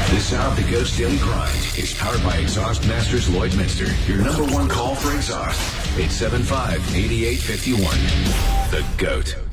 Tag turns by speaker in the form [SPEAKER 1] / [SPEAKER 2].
[SPEAKER 1] This hour of the Ghost Daily Grind is powered by Exhaust Masters Lloydminster, your number one call for exhaust. 875-8851. The GOAT.